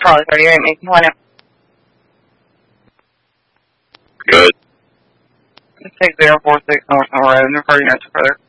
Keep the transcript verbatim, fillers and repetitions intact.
Charlie thirty-eight, making one out. Good. six zero four six North Mill Road, no further notes further.